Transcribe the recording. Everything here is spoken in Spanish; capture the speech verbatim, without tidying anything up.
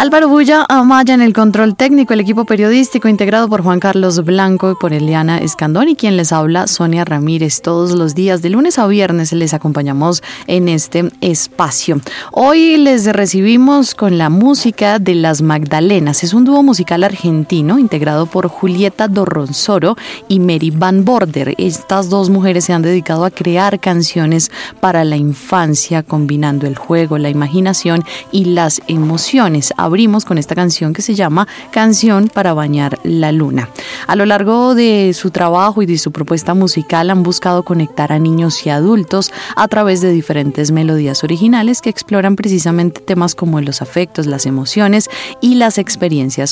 Álvaro Bulla Amaya en el control técnico, el equipo periodístico integrado por Juan Carlos Blanco y por Eliana Escandón, y quien les habla, Sonia Ramírez. Todos los días, de lunes a viernes, les acompañamos en este espacio. Hoy les recibimos con la música de Las Magdalenas. Es un dúo musical argentino integrado por Julieta Dorronsoro y Mary Van Border. Estas dos mujeres se han dedicado a crear canciones para la infancia, combinando el juego, la imaginación y las emociones. Abrimos con esta canción que se llama Canción para bañar la luna. A lo largo de su trabajo y de su propuesta musical han buscado conectar a niños y adultos a través de diferentes melodías originales que exploran precisamente temas como los afectos, las emociones y las experiencias